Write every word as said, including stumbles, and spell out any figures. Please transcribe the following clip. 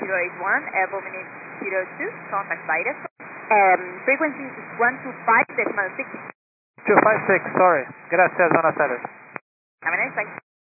zero eight one, Airborne minute zero two, contact virus. Um, frequency is one two five decimal six. two five six, sorry. Gracias, buenas tardes. Have a nice day.